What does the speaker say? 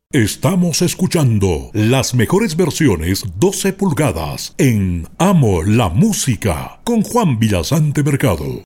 Estamos escuchando las mejores versiones 12 pulgadas en Amo la Música con Juan Villasante Mercado.